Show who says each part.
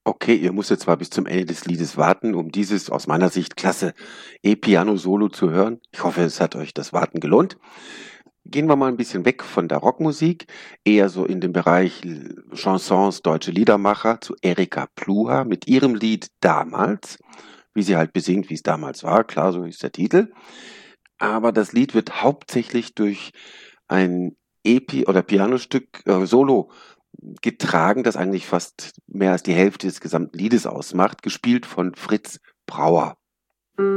Speaker 1: Okay, ihr musstet zwar bis zum Ende des Liedes warten, um dieses aus meiner Sicht klasse E-Piano-Solo zu hören. Ich hoffe, es hat euch das Warten gelohnt. Gehen wir mal ein bisschen weg von der Rockmusik, eher so in den Bereich Chansons, deutsche Liedermacher, zu Erika Pluha mit ihrem Lied „Damals", wie sie halt besingt, wie es damals war. Klar, so ist der Titel. Aber das Lied wird hauptsächlich durch ein Epi oder Pianostück, Solo getragen, das eigentlich fast mehr als die Hälfte des gesamten Liedes ausmacht, gespielt von Fritz Brauer.